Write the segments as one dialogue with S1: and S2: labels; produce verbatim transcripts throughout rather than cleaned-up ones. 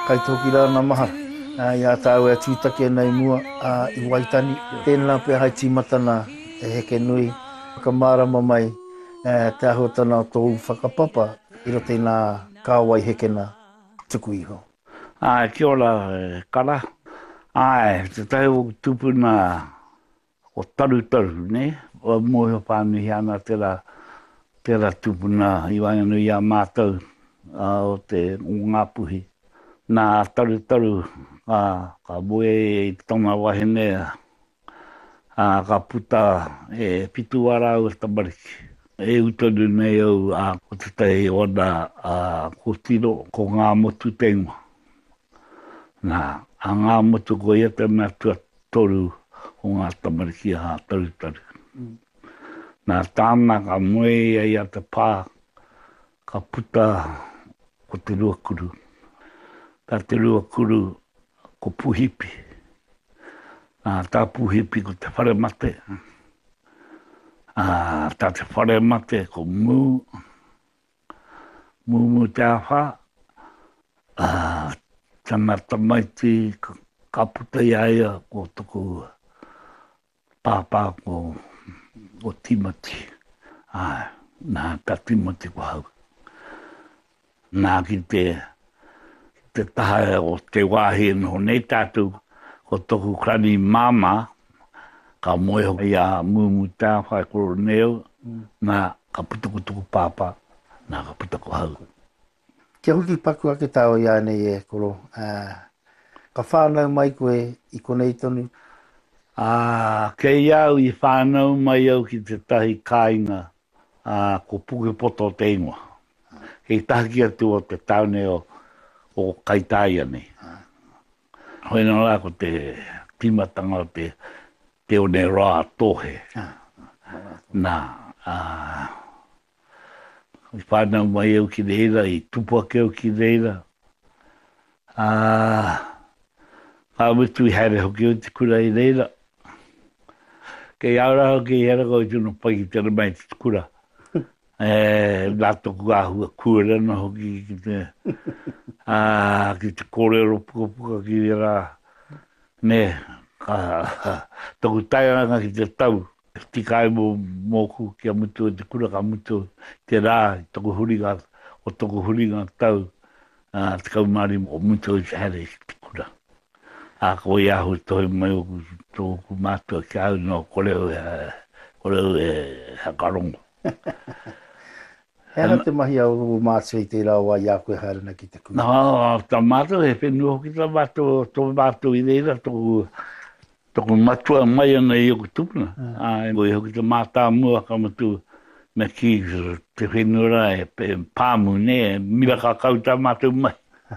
S1: kai toki rā na maha. Uh, ia tāu e tūtake nei mua uh, i Waitani. Tēnā pia hai tīmatana e heke nui. Ka mārama mai uh, te ahotana o tōu whakapapa i ro tēnā kāwai heke na tuku iho.
S2: Ai, kia ora, kara. Ai, te tahi o tupuna o taru taru, ne? O moe o pānuhi ana tera, tera tupuna i wainanu i a mātou uh, o te ngā puhi. Nā taru taru, uh, ka moe i tōna wahine, uh, ka puta e pitu ara o tamariki. E utonu nei au uh, ko te tahi ona uh, ko tiro, ko ngā motu tengua. Nā, a ngā motu ko ia te mea tua toru o ngā tamariki a taru taru. Mm. Nā tāna ka moe ia te pā, ka puta ko te rua kuru. Tā te rua kuru ko puhipi. Nā tā puhipi ko te whare mate. Uh, tā te whare mate ko mū. Mū mū te awha. Uh, tana tamaiti ka, ka puta iaia ko tuku pāpā ko, ko Timothy. Uh, nā tā Timothy ko hau. Nā ki te te taha o te wāhi no nei tātou ko toku krani māma ka moe ho ia mūmu tā whai koro neo mm. nā ka putuku tuku pāpā nā ka putuku hau.
S1: Kia huki paku ake tāo ia nei e koro. Uh, ka whānau mai koe i konei tonu?
S2: Uh, kei au i whānau mai au ki te tahi kāinga uh, ko puke poto te ingoa. Hei tahaki atu o te taune o o kaitaia nei. Hoi nā rā ko te timatanga o te te o ne rā tohe. Nā, uh, i whānau mai au ki reira, i tupake au ki reira. Uh, Whāmutu i haere hoki o te kura i reira. Kei aura hoki i haere ko i tunu pai ki tera mai te kura. Eh, la toku ahua kura na hoki ki te ah ki te kōrero puka puka ki rā ne ka toku tairanga ki te tau tikai mo moku ki a mutu te kura ka mutu te rā toku huringa o toku huringa tau ah te kaumari o mutu i haere ki te kura a ko i ahu toi mai o toku mātua ki au no koreo koreo e hakarongo.
S1: Hea te mahi au o mātua i te rawa i a koe harana ki te kura?
S2: No, ta mātua he whenua hoki ta mātua, tō mātua i reira, tōku, tōku matua mai ana i oku tupuna. Ai, koe hoki ta mātua mua ka matu me ki te whenua e pāmu ne, mira ka kau ta mātua mai.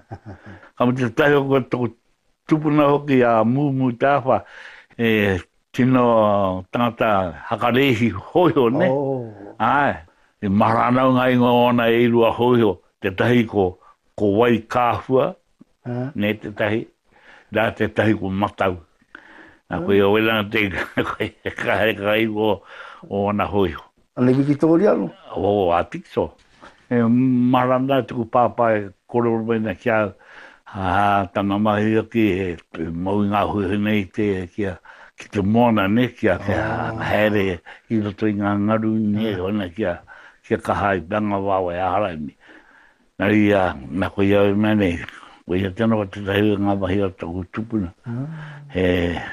S2: Ka matu tahi hoki tōku tupuna hoki a mūmu tāwha, e tino tangata hakarehi hoio ne.
S1: Oh.
S2: Ai. E maranau ngai ngā ona e rua hoio, te tahi ko, ko wai kāhua, uh. ne te tahi, rā te tahi ko matau. Nā koe o welanga te koe kahe kai o ona hoio.
S1: Ane wiki tōri anu?
S2: O, a tikso. E marana tuku pāpā e kororo mai kia, ha, tana mahi aki e mau ngā hui nei te kia, ki te mona ne kia, kia oh. Haere, i roto i ngā ngaru ne, uh. ona kia, kia kaha i banga wawa e ahara mi. Nā ia, nā koe iau i mene, koe ia tēnā wa te tahi ngā wahi o taku tupuna. Mm. He,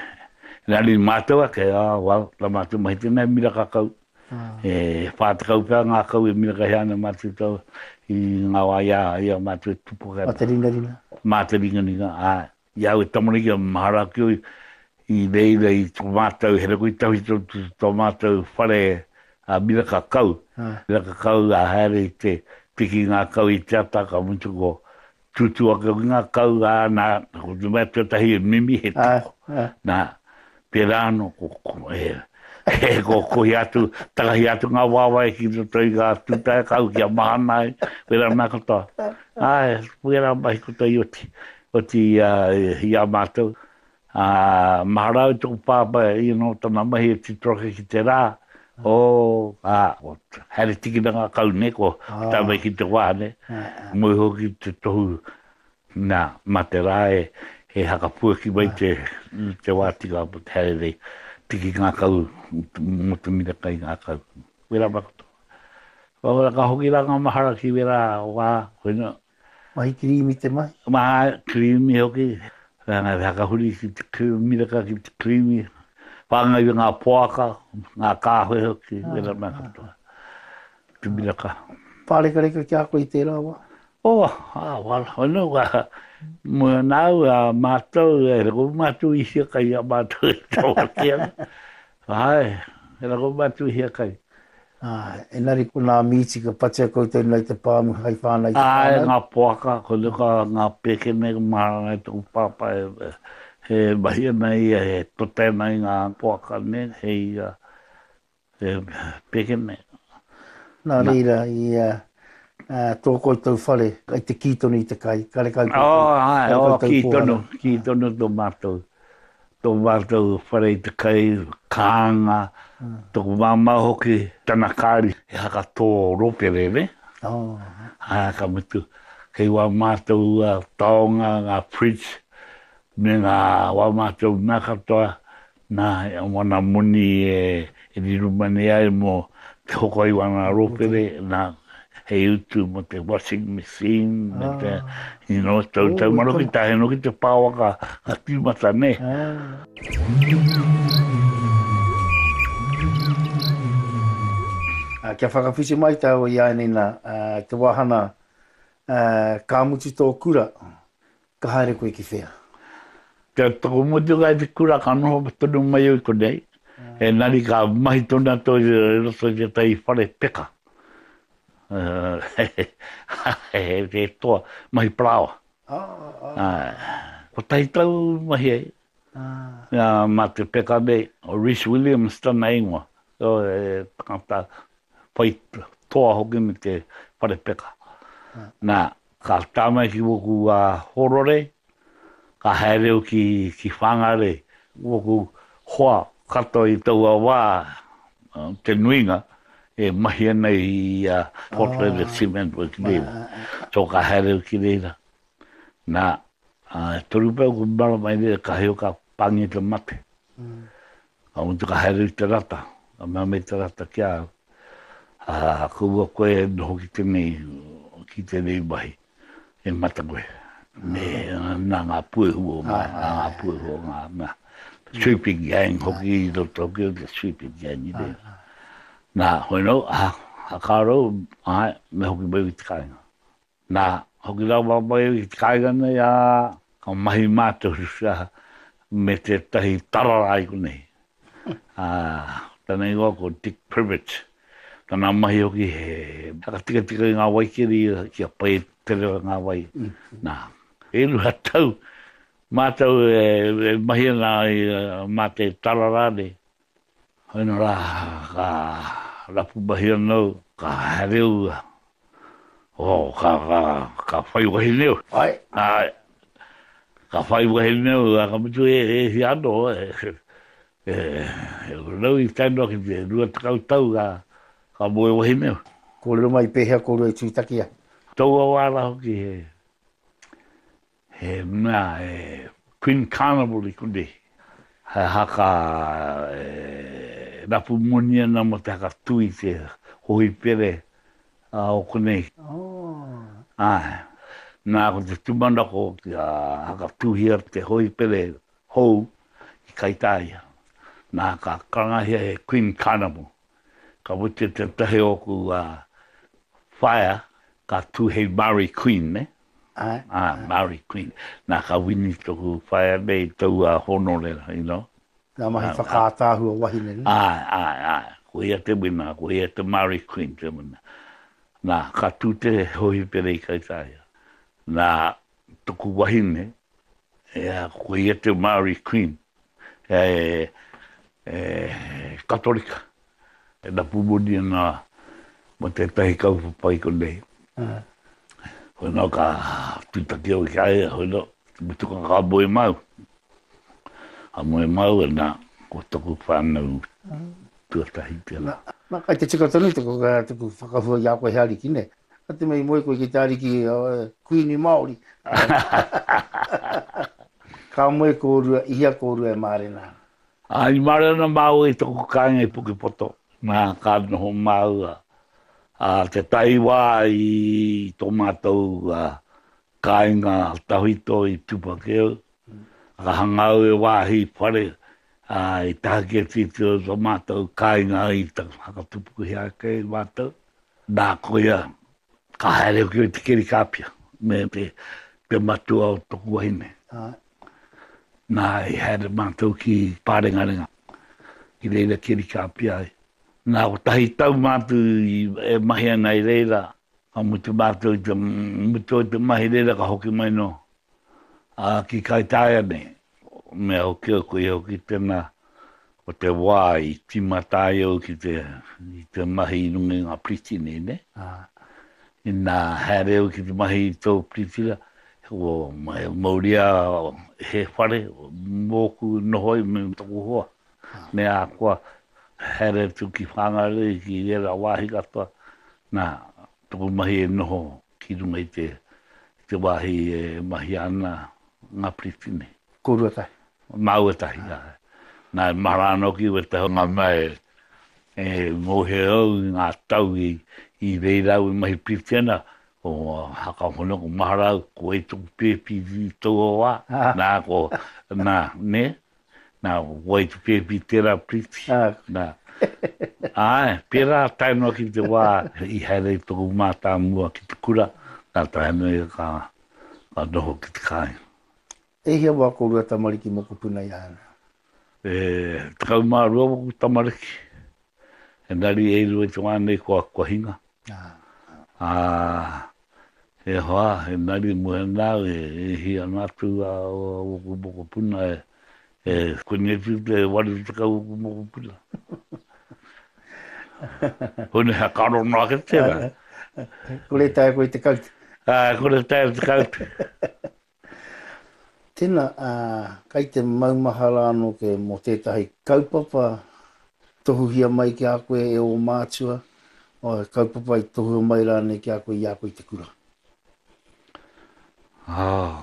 S2: nā ri mātua, ke a, wau, la mātua mahi tēnā e mira kakau. Mm. He, whātakau pēr ngā kau e mira kahiana mātua tau i ngā wā ia, ia mātua tupu kēra.
S1: Mātua ringa ringa? Mātua
S2: ringa ringa, a, iau e tamariki a mahara kio i, i reira i tō mātou, here koe tau i tō, tō mātou whare a mira kakau. Mira kakau a haere i te piki ngā kau i te ata ka mutu ko tutu a kau ngā kau a nā, ko te mea tuatahi e mimi he tiko. Nā, perano ko, ko e, e ko kohi atu, takahi atu ngā wāwai ki roto i ngā tutai kau ki a mahanai, pera nā katoa. Ai, pera mahi kota i oti, oti i a mātou. Maharau tuku pāpa i no tana mahi e titroke ki te rā. O, a, o, haere tiki na ngā kau ne, ko, tā mai ki te wā ne. Mui hoki te tohu Nā, ma te rā e, he haka puaki mai te, te wātika po te haere rei, tiki ngā kau, mo te mira kai ngā kau. Wera makoto. Wawara ka hoki rā ngā mahara ki wera wā, wena.
S1: Mai kirimi te mai?
S2: Ma kirimi hoki. Ngā haka huri ki te kirimi, mira ka ki te kirimi. Whangai ngā poaka, ngā kāhoe hoki, wera makoto. Te mira ka.
S1: Pāreka reka ki a koe i tērā wā?
S2: Oh, ah, wala, wala, wala. Mua nau a mātou, e rako mātou i hia kai a mātou i taua kia. Ai, e rako mātou i hia kai.
S1: Ah, e nari ko nā mīti ka patea koutou nei te pāmu hai whānau.
S2: Ai, ngā poaka, ko leka ngā peke nei mara nei tōku pāpa e he mahia nei, he tote nei ngā poaka nei, he he peke nei.
S1: Nā reira i uh, tō koutou whare, ai te kītonu i te kai, kare kai koutou.
S2: Oh, ai, oh, kītonu, kītonu tō mātou. Tō mātou whare i te kai, kāanga, tōku māma hoki, tana kāri, he haka tō ropere, ne?
S1: Oh.
S2: Hā, ka mutu. Kei wā mātou uh, taonga, ngā fridge, me ngā wā mātou mea katoa, nā, e wana muni e, e ni rumane ai mo te hoko i wana ropere, nā, hei utu mo te washing machine, me te, you know, tau tau maro ki tahe no ki te pāwaka a tīmata ne.
S1: Uh, kia whakawhisi mai tau i aenena, uh, te wahana uh, ka mutu tō kura, ka haere koe ki whea.
S2: Te toko mutu kai te kura ka noho patonu mai oi ko nei, e nari ka mahi tona tō i roto i te whare peka. Uh, he toa mahi prawa.
S1: Oh, oh.
S2: Ko tai tau mahi ei. Uh, ma te peka nei, o Rhys Williams tana ingoa. So, e takata pai toa hoki me te whare peka. Nā, ka tāmai ki woku a uh, horore, ka haereo ki, ki whangare, woku hoa kato i taua wā, uh, te nuinga, e mahi ana i uh, Portland oh. Cement Works reira. So ka haereo ki reira. Nā, uh, torupau ku mara mai reira ka heo ka pangi te mate. Mm. Ka untu ka haereo te rata, ka mea me te rata ki a uh, kua koe noho ki te nei, ki te nei mahi, e mata koe. Ne, nā ngā puehu o ngā, ngā puehu o ngā, ngā sweeping gang hoki i roto hoki o te sweeping gang i reira. Nā, hoi no, ha, ha kāro, ai, me hoki mai i te kāinga. Nā, hoki rau mai i te kāinga nei a, ka mahi mātou sa, me te tahi tararai ko nei. Ah, tana ingoa ko Dick Privet. Tana mahi hoki he, haka tika tika i ngā waikiri, ki a pai tere ngā wai. Nā, e ruha tau, mātou e, e mahi ana i mā te tararane. Hoi no rā, ka rapu mahi anau, ka hareu, oh, ka, ka, ka whai wahi neo.
S1: Ai.
S2: Ai. Ka whai wahi neo, ka mutu e, e hi ano, e, e, e, rau i taino ki te rua takau tau, ka, ka moe wahi neo.
S1: Ko lero mai pehea ko rua i tuitakia.
S2: Tau a wāra hoki he, he mea, e, Queen Carnival i kundi. He haka, e, rapu monia na mo te haka tui te hoi pere a o konei.
S1: Oh.
S2: Ai. Nā ko te tumanako ki a haka tuhia te hoi pere hou i Kaitaia. Nā ka karangahia he Queen Carnival. Ka wute te tahe oku a uh, whaia ka tu hei Maori Queen, ne?
S1: Ai.
S2: Ah, Maori Queen. Nā ka wini toku whaia nei tau a uh, honorera, you know?
S1: Nā mahi whakātāhua wahi nei.
S2: Ai, ai, ai. Ko ia te wina, ko ia te Maori Queen te wina. Nā, ka tū te hoi pere i Kaitaia. Nā, tuku wahine, ea, ko ia te Maori Queen. E, e, katolika. E na pumoni na, mo te tahi kaupapai ko nei.
S1: Uh.
S2: Hoi no ka tūtaki o ki aia, hoi no, mutuka ka moe mau. A moe mau e nā, ko toku whanau tuatahi te la.
S1: Nā kai te tika tonu, tuku, tuku whakahua i a koe heari ki ne. Ate mai moe koe ki tariki uh, kuini Māori. Ka moe kōrua, ihia kōrua e Marena.
S2: Ai Marena mau e toko kāinga i puki poto. Nā ka noho maua. A te taiwa i tō mātou uh, kāinga tauhito i tupakeo. Ka hangau e wāhi whare uh, i tahake tito tō mātou kāinga i ta hakatupuku hea kei mātou. Nā koia ka haere o te keri kāpia me te, te matua o toku wahine.
S1: Ah.
S2: Nā i haere mātou ki pārengarenga. Ki reira keri kāpia ai. Nā o tahi tau mātou i e mahi ana i reira. Ka mutu mātou i te mutu o te mahi reira ka hoki mai no. A ki kai tāia ne. Mea o keo koe o ki tēnā o te wā i tima tāia o ki te, i te mahi i nunga ngā Pritine ne.
S1: Ah.
S2: I nā haere o ki te mahi i tō Pritira. O mauria he whare, mōku nohoi me tōku hoa. Ah. Ne a kua haere tu ki whangare ki rera wāhi katoa. Nā, tōku mahi e noho ki runga i te, te wāhi e mahi ana ngā Pritine.
S1: Kōrua tai.
S2: Mau e tahi. Ah. Nā marano ki we te honga mai e mohe au ngā tau i, i reirau i mahi Pritena. O haka hono ko maharau ko e tuku pepi i tō wā. Ah. Nā ko, nā, ne? Nā, ko e tuku pepi tērā Priti. Ah. Nā. Ai, pērā taino ki te wā i haere i tōku mātā mua ki te kura. Nā taino e ka, ka noho ki te kāi.
S1: E hia wā kōrua tamariki moko puna i ana.
S2: E, takau mā rua moko tamariki. E nari e rua te wānei kua kua hinga. Ah. Ah, e hoa, e nari mua nāu, e, e hia nātu a o moko puna e, e kunetu te wari takau moko puna. Hone ha karo noa ke tēra.
S1: Kore tae koe te kauti.
S2: Ah, kore tae te kauti.
S1: Tēnā, uh, kai te maumahara anō ke mō tētahi kaupapa tohu hia mai ki a koe e o mātua. O kaupapa i tohu mai rāne ki a koe i a koe i te kura.
S2: Oh.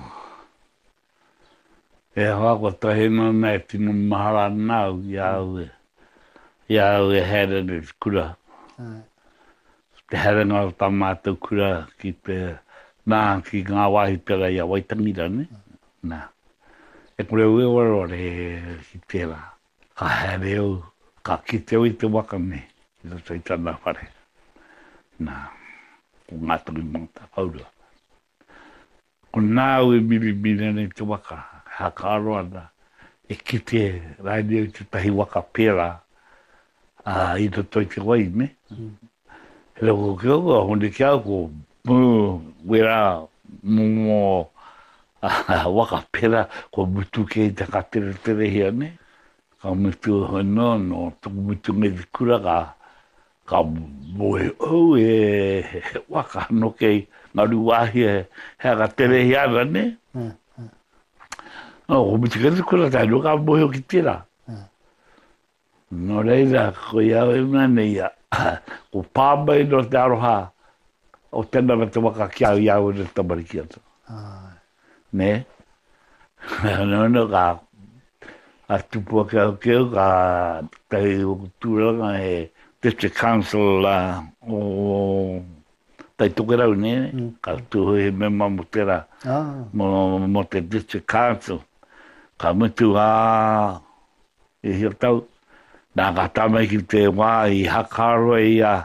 S2: E hoa kua tahena nei tino mahara nāu i au e. I au e here ne te kura. Ah. Te here ngā tā mātou kura ki te nā ki ngā wāhi pera i a Waitangira ne. Ah. Nā. E kore ue warore ki tērā. Ka here au, ka kite au i te waka ne. I roto i tāna whare. Nā, ko ngā turi mata whaurua. Ko nāu e miri miri nei te waka, haka aroa nā, e kite raini au te tahi waka pēra, a i roto i te wai, me. Mm. He leo ko keo ko, honde kia ko, mū, wera, mō, waka pēra, ko mutu ke i te ka tere tere hea, ne. Ka mutu hoi no, no, tuku mutu ngai te kura ka, ka moe au e waka no kei ngaru wahi e hea ka tere hiara ne. Mm, mm. No, ko miti kati kura tai no ka moe o ki tira. Mm. No reira, ko iau e mna nei a, ko pāmai no te aroha o tēnā me te waka kia iau e te tamariki atu. Ah. Ne? No, no, ka a tupua keo keo ka tahi o tūranga he District Council uh, o tai tokerau ne, mm. Ka tuho he mema mo tera, ah. mo, mo te District Council. Ka mutu a e hia tau, nā ka tamai ki te wā i hakaroa i a,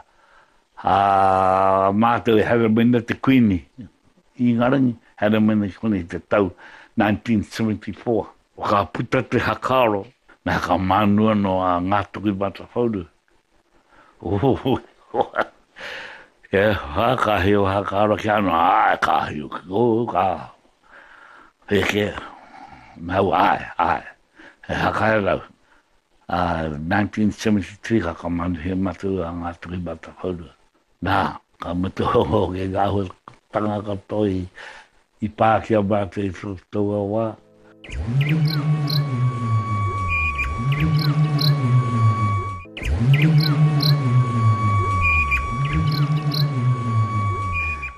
S2: a mātou e hara mena te kuini. I ngarangi, hara mena kuini te tau nineteen seventy-four. O ka puta te hakaro, nā ka manua no a ngātuki mata whauru. Oh, yeah, ha ka hiu ha ka ro kia no ai ka hiu ko ka he ke mau ai ai ha ka la a nineteen seventy-three ka ka man he matu a nga tri bata hodu na ka matu ho ke ga ho tanga ka toi i pa kia ba te so to wa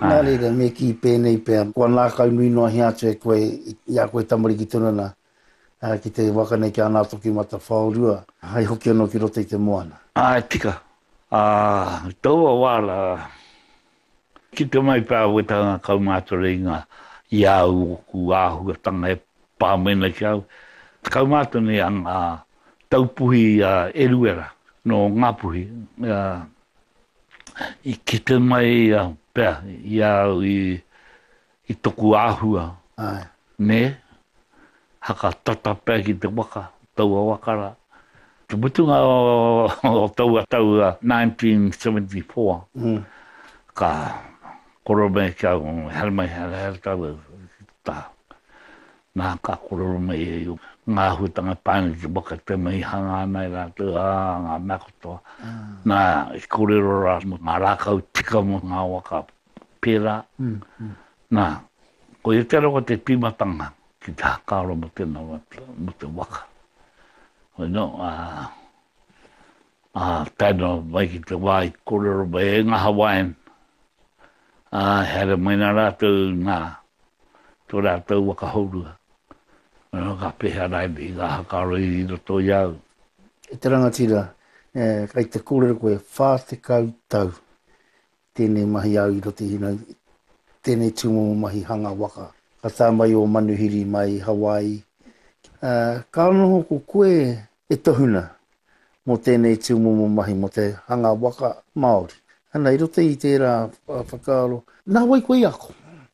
S1: Nā reira, me ki pēnei pēr. Kua nā kau nui noa hi atu e koe, i a koe tamariki tunana, uh, ki te wakanei ki anā toki mata whaurua. Hai hoki anō ki roto i te moana.
S2: Ai, tika. Ah, taua wala. Ki te mai pā wetanga kau mātua inga i au ku āhua tanga e pāmena ki au. Kau mātua ni ang uh, taupuhi uh, eruera no Ngāpuhi. Uh, I ki te mai uh, pēr, i au i, i toku āhua.
S1: Ai.
S2: Ne, haka tata pēr ki te waka, taua wakara. Te mutunga o, o taua taua nineteen seventy-four.
S1: Mm.
S2: Ka kororo me kia o helmai hele hele taua. Ta. Nā ka kororo me e o ngā hutanga pāne ki waka te mei hanga nei rā te a ngā makotoa.
S1: Mm.
S2: Nā i korero rā mo ngā rākau tika mo ngā waka pērā.
S1: Mm. Mm.
S2: Nā, ko i te roko te timatanga ki te hakaro mo tēnā mo te waka. Hoi no, a, a tēnā mai ki te wai korero mai e ngā Hawaiian. A here mai nā rātou ngā, tō rātou waka haurua. Nā ka peha rai ni ngā hakaro i roto i au.
S1: E te rangatira, eh, kai te kōrero koe whātekau tau. Tēnei mahi au i roto i hina, tēnei tūmomo mahi hanga waka. Ka tā mai o manuhiri mai Hawaii. Uh, ka anoho ko koe e tohuna mo tēnei tūmomo mahi mo te hanga waka Māori. Ana i roto i tērā whakaaro. Nā wai koe ako.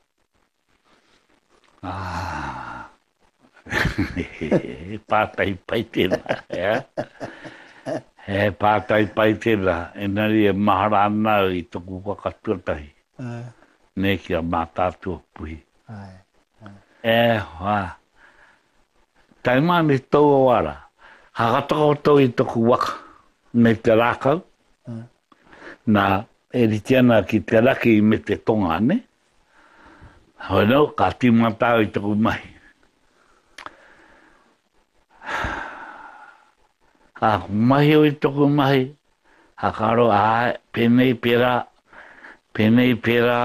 S2: Ah, pātai pai tēnā, ea. He pātai pai tēnā, e nari e mahara ana i toku waka tuatahi.
S1: Ai.
S2: Ne ki a mātātua puhi.
S1: Ai.
S2: E, wā. Tai mani tau awara. Hakataka o tau i toku waka. Me te rākau.
S1: Ai.
S2: Nā e ritiana ki te raki me te tonga, ne? Hoi no, ka timatau i toku mahi. Ha mahi o i toku mahi. Ha karo a penei pera. Penei pera.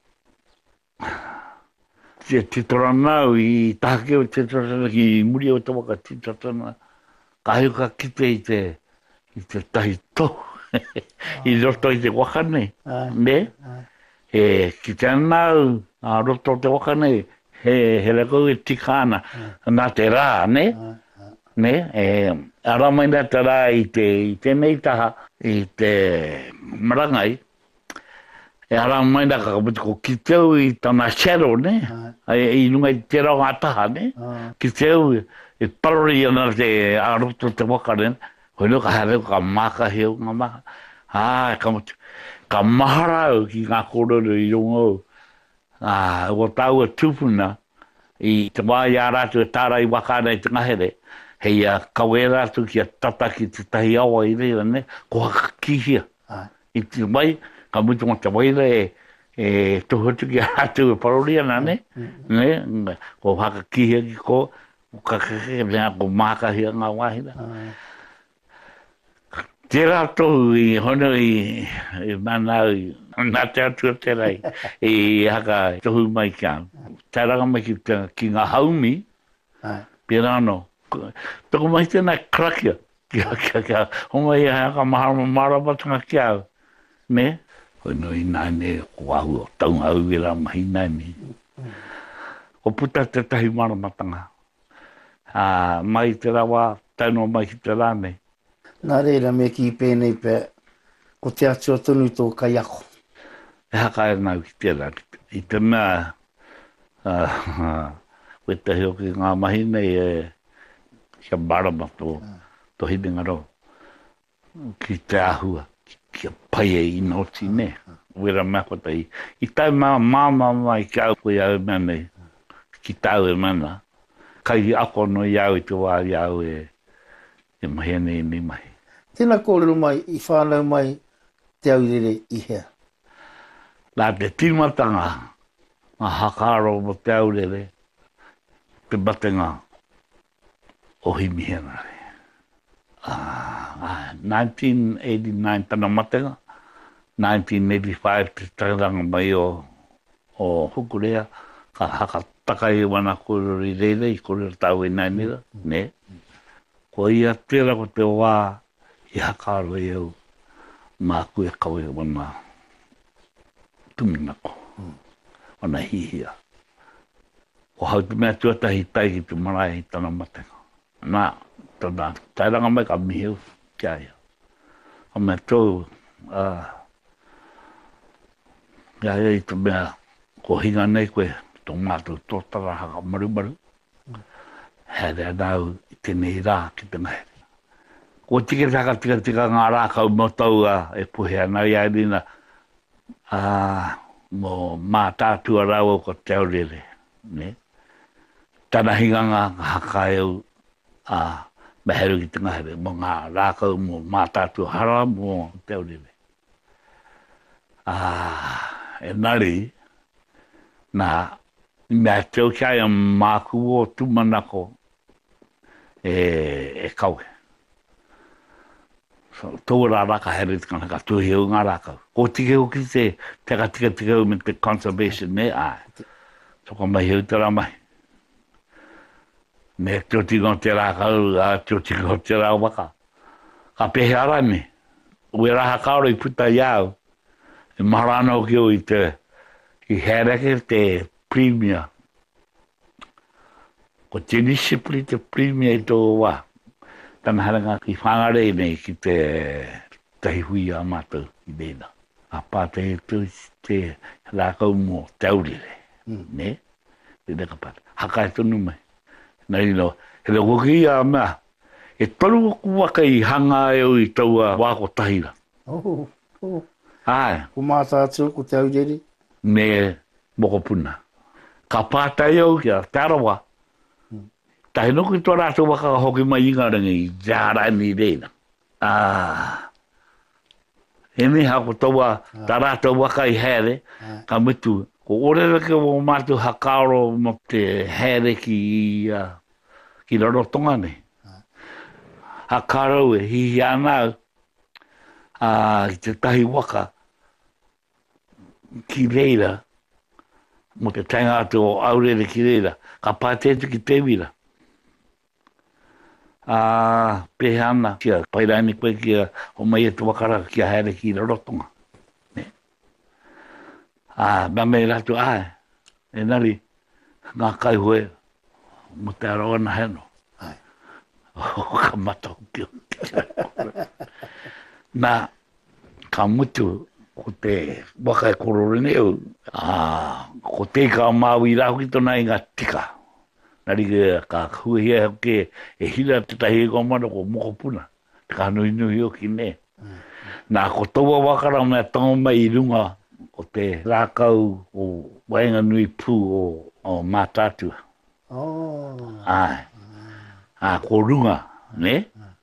S2: Te titorana i tahake o te titorana ki muri o te waka titorana. Ka hiu ka kite i te, i te tahi tohu. I roto i te waka nei. Ne? E ki te anau, a roto te waka nei, he, he rako e tikana. Nā te rā, ne? Ne? E, ara mai nā te rā i te, i te nei taha, i te marangai. E ara mai nā ka kaputi ko ki teu i tana shadow, ne? I, i nunga i te rau ngā taha, ne? Ki teu i parori ana te a roto te waka nei. Hoi no ka hareu ka maka heu ngā maka. Ah, ka, ka maharau ki ngā kororo i rongo. Ah, o tau a tupuna i te wā i a rātu e tāra i waka nei te ngahere. Hei a kawe rātu ki a tata ki te tahi awa i reira, ne? Ko haka kihia. I te mai, ka mutunga te waira e, e tuhotu ki a rātu e parori ana, ne? Ne? Ko haka kihia ki ko, ko kakake mea ko maka hia ngā wahira. Te rātou i hono i, i manau i, nā te atua te rei, i haka tohu mai kia. Tā ranga mai ki, te, ki ngā haumi, pēr anō. Toko mai tēnā krakia, kia kia kia. Homa i haka mahara marabatanga kia au. Me? Hono i nai ne, ko ahu o taunga au i rā mahi nai me. Ko puta te tahi maramatanga. Ah, mai te rawa, taunua mai ki te rānei.
S1: Nā reira me ki pēnei pē, ko te atua tonu tō kai ako.
S2: E haka e nau ki tērā. I te mea, uh, we te heo ki ngā mahi nei e kia marama tō, tō hininga ro. Ki te ahua, kia pai e i noti ne. Wera mea kota i. I tai mā māma mai ki au koe au mea nei. Ki tau e mana. Kai ako no i au i te wā i au e, e mahi nei ni mai.
S1: Tēnā kōrero mai, i whānau mai, te au rere i hea.
S2: Nā te timatanga, ngā hakaro mo te au rere, te batenga o himihena re. Ah, nineteen eighty-nine tana matenga, nineteen eighty-five te taranga mai o o hukurea, ka haka takai wana kururi reirei, kururi tau e nai nera, ne? Ko ia tera ko te wā, i hakaro e au, mā kue kawe wana tuminako, wana hihia. O hau te mea tuatahi tai ki tu marae i tana matenga. Nā, tana, tairanga mai ka miheu, kia ia. O mea tō, uh, ia ia i tu mea, ko hinga nei koe, tō mātou tōtara haka marumaru. Here nau i tēnei rā ki te ngahere. Ko tike taka tika tika ngā rā kau mo tau a e puhea nau ia rina uh, mo mā tātua rau ko te aurere. Ne? Tana hinganga haka eu a uh, meheru ki te ngahere mo ngā rā kau mo mā tātua hara mo te aurere. Ah, e nari, nā, mea teo kia ia māku o tumanako e, e kaue. So, tō rā raka here te kana ka tuhi au ngā rākau. Ko tike o ki te teka tika tika au me te conservation ne, ai. So ka mai hau te rā mai. Me teo tika o te rākau, a teo tika o te rā waka. Ka pehe arame. Ue raha kaoro i puta iau. E marana o ki o i te, i hereke te premier. Ko te nisipli te premier i tō wā. Tana haranga ki whangare nei ki te tahi hui a mātou i bēna. A pāte e tū te rākau mō te aurire. Mm. Ne? Te neka pāte. Haka e tonu mai. Nai no, he reo koki a mea. E toru ku waka i hanga e o i taua wāko tahira.
S1: Oh, oh.
S2: Ai.
S1: Ko mātā atu ko te aurere?
S2: Me moko puna. Ka pātai au kia te arawa. Tahi no ki tō rātou waka hoki mai inga rangi i jārani reina. Ah. E me hako taua tā rātou waka i here, ka mitu. Ko orera ke o mātou hakaoro mo te here ki uh, ki rarotonga ne. Hakaro e hihi anau uh, i te tahi waka ki reira, mo te tainga atu o aurere ki reira, ka pātetu ki te wira. Ah, pehe ana kia pairani koe kia o mai e tu wakara kia here ki rarotonga. Ne? Ah, mea mei ratu ae, e nari ngā kai hoe mo te aroana heno. Ai. O ka mata hoki o. Nā, ka mutu ko te waka e kororene au. Ah, ko te ka māwi rahu ki tona i ngā tika. Nari ka huihia hoke e hira te tahi e komana ko moko puna. Te ka nui nui o ki ne. Mm. Nā ko taua wakara mea tonga mai i runga o te rākau o wainga nui pū o, o mātātua. Oh. Ai. Ah, ko runga, ne?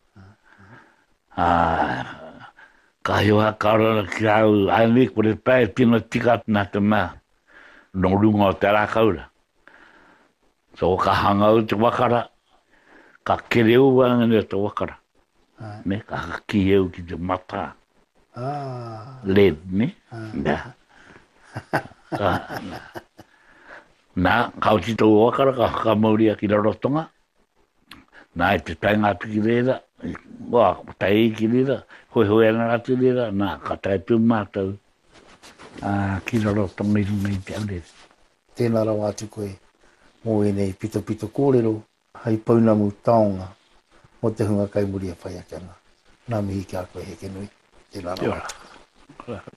S2: Ah, ka hioha kaurana ki au aile ko re pai tino tika nā te mea. No runga o te rākaura. So ka hanga o te wakara, ka kereu wanga ni te wakara. Ah. Ne, ka haki eu ki te mata. Ah. Led, ne? Ah. Nā. Nā, kau ti tau wakara, ka haka mauria ki rarotonga. Nā, e te tainga atu ki reira, wā, tai ki reira, hoi hoi ana atu reira, nā, ka tai tu mātou. Ah, ki rarotonga i runga i te aurere.
S1: Tēnā rau atu koe. Mō e nei pito pito kōrero, hei paunamu taonga, mo te hunga kai muri a whaiakana. Nā mihi kia koe heke nui. Tēnā rā.